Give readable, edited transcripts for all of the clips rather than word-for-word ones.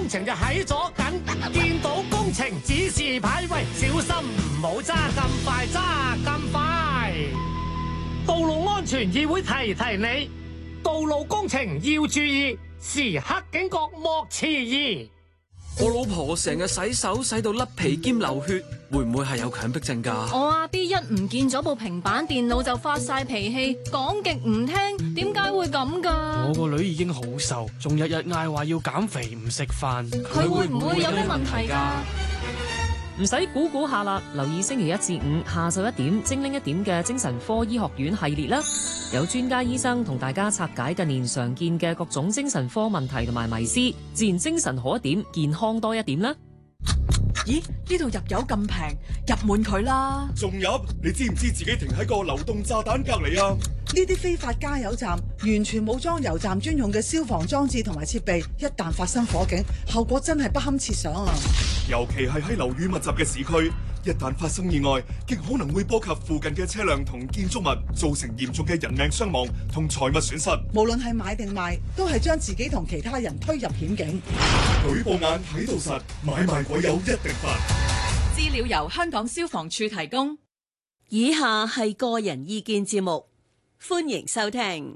程就喺左近，見到工程指示牌，喂，小心唔好揸咁快，揸咁快。道路安全議會提提你，道路工程要注意，時刻警覺莫遲疑。 我老婆成日洗手洗到甩皮兼流血，會唔會係有強迫症㗎？ 我阿 B 一唔見咗部平板電腦就發晒脾氣，講極唔聽，點解會咁㗎？ 我個女已經好瘦，仲日日嗌話要減肥唔食飯， 佢會唔會有咩問題㗎？ 唔使估下啦，留意星期一至五下晝1點精靈1點嘅精神科醫學院系列啦，有專家醫生同大家拆解近年常見嘅各種精神科問題同埋迷思，自然精神好一點，健康多一點啦。 咦？呢度入油咁平，入滿佢啦！ 仲入？你知唔知自己停喺個流動炸彈隔離啊？ 呢啲非法加油站完全冇裝油站專用嘅消防裝置同埋設備，一旦發生火警，後果真係不堪設想啊！ 尤其係喺樓宇密集嘅市區，一旦發生意外，極可能會波及附近嘅車輛同建築物，造成嚴重嘅人命傷亡同財物損失。 無論係買定賣，都係將自己同其他人推入險境。 舉報眼睇到實，買賣鬼友一定罰。 資料由香港消防處提供。 以下係個人意見節目，歡迎收聽。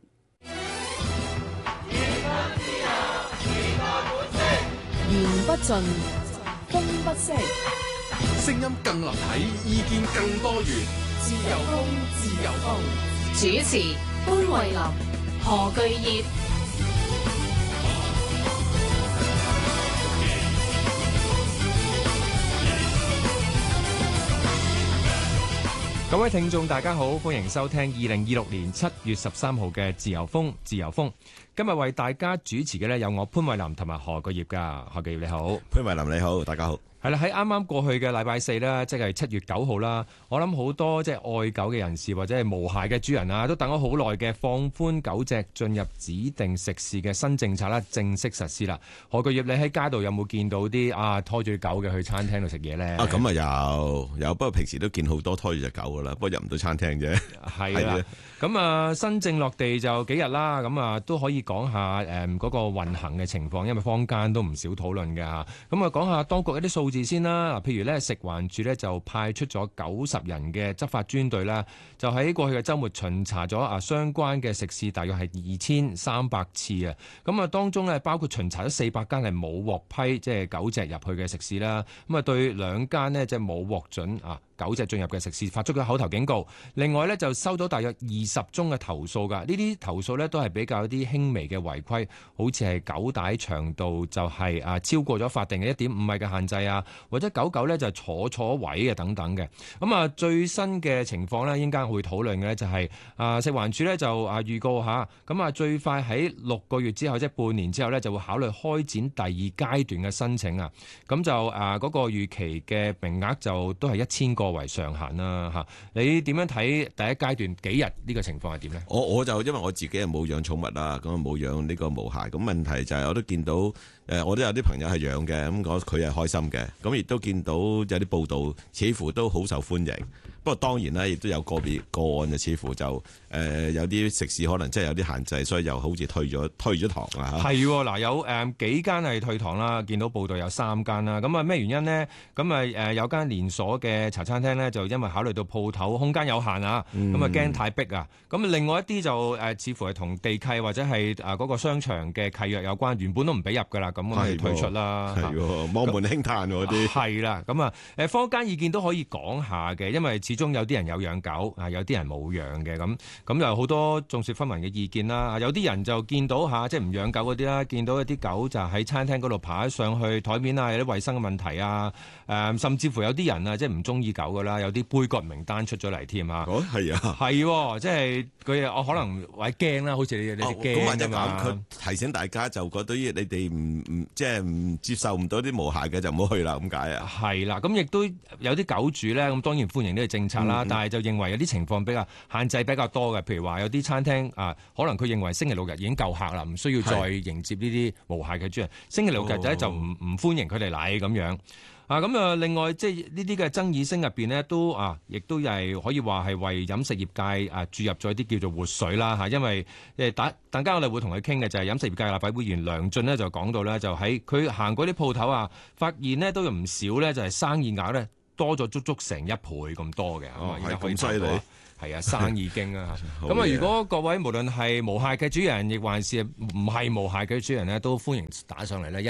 言不盡，風不息， 聲音更立體，意見更多元。自由風，自由風。 主持潘慧琳、何巨業。 各位聽眾大家好，歡迎收聽2026年7月13號嘅自由風。自由風今日為大家主持嘅呢，有我潘慧琳同埋何巨業噶。何巨業你好。 潘慧琳你好，大家好。 係啦，喺啱啱過去嘅禮拜4啦，即係7月9號啦。我諗好多即係愛狗嘅人士或者係無鞋嘅主人啊，都等咗好耐嘅放寬狗隻進入指定食肆嘅新政策啦，正式實施啦。何巨業，你喺街度有冇見到啲拖住狗嘅去餐廳度食嘢咧？ 咁啊有，不過平時都見好多拖住隻狗噶啦，不過入唔到餐廳啫。 係啦，咁新政落地就幾日啦，咁都可以講下嗰個運行嘅情況，因為坊間都唔少討論嘅嚇。咁講下當局一啲數字先啦。譬如咧，食環署咧就派出咗90人嘅執法專隊啦，就喺過去嘅週末巡查咗相關嘅食肆，大約係2300次啊。咁當中咧包括巡查咗400間係冇獲批即係狗隻入去嘅食肆啦。咁對2間呢，即係冇獲准狗隻進入嘅食肆發出咗口頭警告。另外咧就收到大約20宗嘅投訴㗎。呢啲投訴咧都係比較啲輕微嘅違規，好似係狗帶長度就係超過咗法定嘅1.5米嘅限制啊，或者狗咧就坐錯位啊等等嘅。咁最新嘅情況咧，應該會討論嘅咧就係食環署咧就預告下，咁最快喺6個月之後，即係半年之後咧，就會考慮開展第2階段嘅申請啊。咁就嗰個預期嘅名額就都係1000個為上限啦嚇。你點樣睇第1階段幾日呢個情況係點咧？ 我就因為我自己係冇養寵物啦，咁冇養呢個無鞋。咁問題就係我都見到我都有啲朋友係養嘅，咁佢係開心嘅。咁亦都見到有啲報道，似乎都好受歡迎。不過當然啦，亦都有個別個案，就似乎就有啲食肆可能真係有啲限制，所以又好似退咗堂啊嚇。係嗱，有幾間係退堂啦，見到報道有3間啦。咁咩原因呢？咁有間連鎖嘅茶餐廳呢，就因為考慮到鋪頭空間有限啊，咁驚太逼啊。咁另外一啲就似乎係同地契或者係嗰個商場嘅契約有關，原本都唔俾入㗎啦，咁我哋退出啦。 係望門輕嘆嗰啲。係啦，咁坊間意見都可以講下嘅，因為始終有啲人有養狗，有啲人冇養嘅，咁就好多眾說紛紜嘅意見啦。有啲人就見到即係唔養狗嗰啲啦，見到一啲狗就喺餐廳嗰度爬上去台面啊，有啲衛生嘅問題啊，甚至乎有啲人即係唔中意狗噶啦，有啲杯葛名單出咗嚟添嚇。 係啊， 係即係佢可能或者驚啦，好似你哋驚㗎嘛。 佢提醒大家就覺得你哋唔即係唔接受唔到啲無鞋嘅就唔好去啦，咁解啊？ 係啦，咁亦都有啲狗主咧，咁當然歡迎呢個政政策啦，但係就認為有啲情況比較限制比較多嘅，譬如話有啲餐廳可能佢認為星期六日已經夠客啦，唔需要再迎接呢啲無懈嘅主人，星期六日就唔歡迎佢哋嚟咁樣。另外即係呢啲嘅爭議聲入邊呢，都亦都係可以話係為飲食業界注入咗一啲叫做活水啦嚇，因為等間我哋會同佢傾嘅就係飲食業界立法會議員梁進呢，就講到呢，就喺佢行過啲鋪頭發現呢都有唔少呢，就係生意額呢多咗足足成1倍咁多嘅， 係咁犀利。 係生意經啊！咁如果各位無論係無懈嘅主人，亦還是唔係無懈嘅主人呢，都歡迎打上嚟呢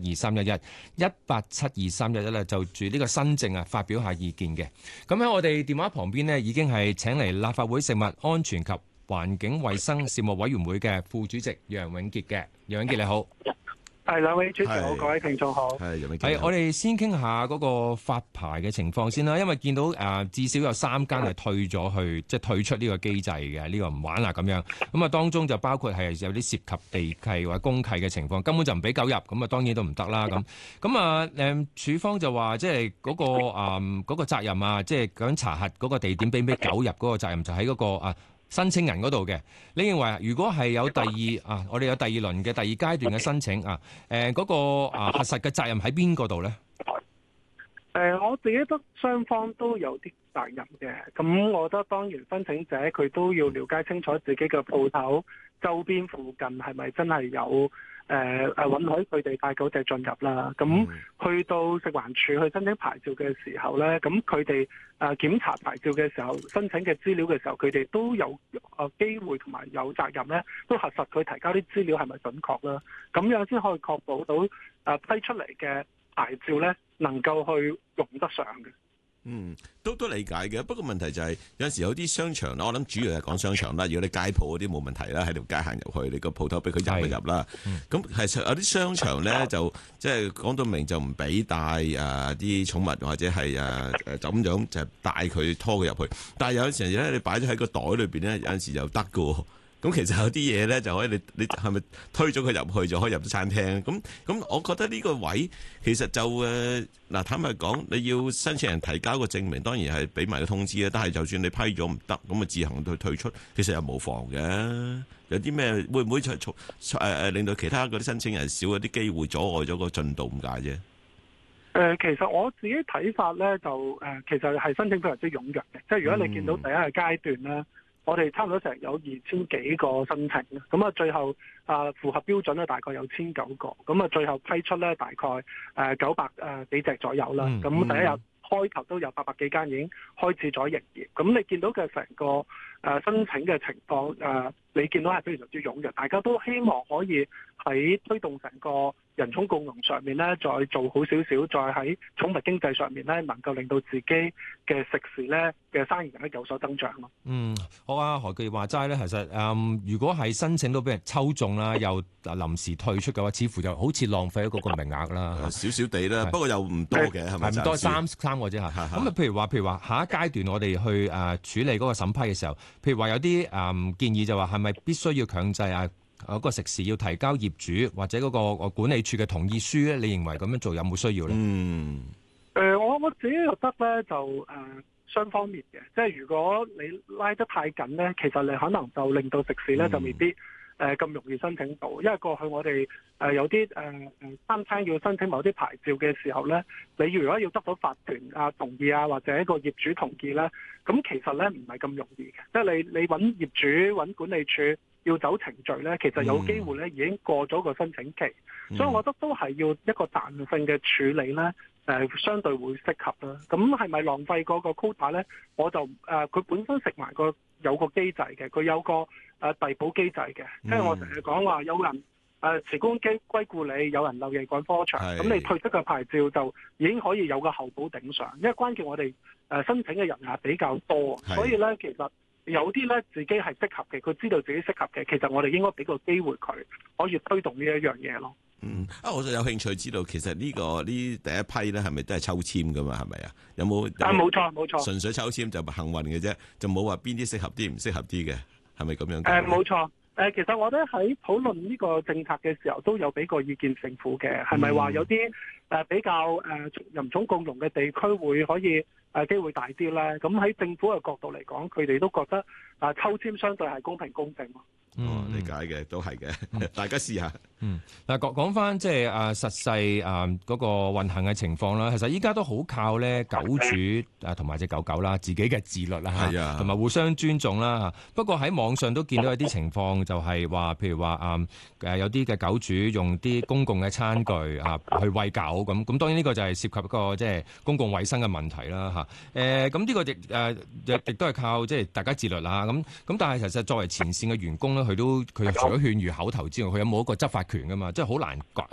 1872311，1872311咧就住呢個新政發表下意見嘅。咁喺我哋電話旁邊呢，已經係請嚟立法會食物安全及環境衛生事務委員會嘅副主席楊永傑嘅。楊永傑你好。 係，兩位主持好，各位聽眾好。 係，我哋先傾下嗰個發牌嘅情況先啦，因為見到至少有3間係退咗去，即係退出呢個機制嘅，呢個唔玩啦咁樣。咁當中就包括係有啲涉及地契或者公契嘅情況，根本就唔俾狗入，咁當然都唔得啦咁。署方就話即係嗰個責任即係講查核嗰個地點俾狗入嗰個責任就喺嗰個申請人嗰度嘅。你認為如果係有我哋有第二輪嘅第二階段嘅申請嗰個核實嘅責任喺邊個度咧？ 我自己覺得雙方都有啲責任嘅。咁我覺得當然申請者佢都要了解清楚自己嘅鋪頭周邊附近係咪真係有允許佢哋帶狗隻進入啦。咁去到食環署去申請牌照嘅時候咧，咁佢哋檢查牌照嘅時候，申請嘅資料嘅時候，佢哋都有機會同埋有責任咧，都核實佢提交啲資料係咪準確啦。咁樣先可以確保到批出嚟嘅牌照咧能夠去用得上嘅。 都理解嘅。不過問題就係有陣時有啲商場啦，我諗主要係講商場啦。如果你街鋪嗰啲冇問題啦，喺條街行入去，你個鋪頭俾佢入就入啦。咁其實有啲商場咧就即係講到明就唔俾帶啲寵物或者係就咁樣就帶佢拖佢入去。但係有陣時咧你擺咗喺個袋裏邊咧，有陣時又得㗎。咁其實有啲嘢咧就可以你係咪推咗佢入去就可以入到餐廳？咁我覺得呢個位其實就坦白講，你要申請人提交個證明，當然係俾埋個通知啦。但係就算你批咗唔得，咁啊自行去退出，其實又冇妨嘅。有啲咩會唔會令到其他嗰啲申請人少一啲機會，阻礙咗個進度咁解啫？ 其實我自己睇法咧，就其實係申請非常之踴躍嘅。即係如果你見到第一個階段咧。我哋差唔多成有2000幾個申請，咁最後符合標準咧大概有1900個，咁最後批出咧大概900幾隻左右啦。咁第一日開頭都有800幾間已經開始咗營業，咁你見到嘅成個申請嘅情況你見到係非常之踴躍，大家都希望可以喺推動成個人寵共融上面咧，再做好少少，再喺寵物經濟上面咧，能夠令到自己嘅食肆咧嘅生意有所增長咯。 好啊，何巨話齋咧，其實如果係申請到俾人抽中啦，又臨時退出嘅話，似乎就好似浪費咗嗰個名額啦， 少少地啦。不過又唔多嘅，係咪？ 唔多三個啫嚇。咁譬如話下一階段我哋去處理嗰個審批嘅時候，譬如話有啲建議就話係咪必須要強制嗰個食肆要提交業主或者嗰個管理處嘅同意書咧？你認為咁樣做有冇需要咧？ 我自己覺得咧就雙方面嘅，即係如果你拉得太緊咧，其實你可能就令到食肆咧就未必咁容易申請到，因為過去我哋有啲餐廳要申請某啲牌照嘅時候咧，你如果要得到法團同意或者一個業主同意咧，咁其實咧唔係咁容易嘅，即係你揾業主揾管理處要走程序咧，其實有機會咧已經過咗個申請期，所以我覺得都係要一個彈性嘅處理咧，相對會適合啦。咁係咪浪費嗰個 quota 咧？我就佢本身食埋有個機制嘅，佢有個遞補機制嘅，即係我成日講話有人辭官歸故里，有人漏夜趕科場，咁你退出嘅牌照就已經可以有個後補頂上，因為關鍵我哋申請嘅人係比較多，所以咧其實有啲咧自己係適合嘅，佢知道自己適合嘅，其實我哋應該俾個機會佢可以推動呢一樣嘢咯。 我就有興趣知道，其實呢第一批咧係咪都係抽籤噶嘛？係咪啊？有冇？ 冇錯， 純粹抽籤就幸運嘅啫，就冇話邊啲適合啲唔適合啲嘅，係咪咁樣？ 冇錯。其實我覺得喺討論呢個政策嘅時候，都有俾個意見政府嘅，係咪話有啲比較人寵共融嘅地區會可以機會大啲咧？咁喺政府嘅角度嚟講，佢哋都覺得抽籤相對係公平公正咯。 理解嘅，都係嘅，大家試下。 嗱，講翻即係實際嗰個運行嘅情況啦。其實依家都好靠咧狗主同埋隻狗狗啦，自己嘅自律啦，同埋互相尊重啦。不過喺網上都見到有啲情況，就係話，譬如話有啲嘅狗主用啲公共嘅餐具去餵狗咁。當然呢個就係涉及一個即係公共衛生嘅問題啦咁呢個亦都係靠即係大家自律啦。咁但係其實作為前線嘅員工咧，佢除咗勸喻口頭之外，佢有冇一個執法權噶嘛？即係好難